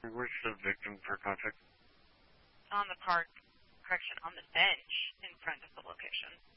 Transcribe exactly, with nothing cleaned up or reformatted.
Where's the victim for contact? On the park, correction, on the bench in front of the location.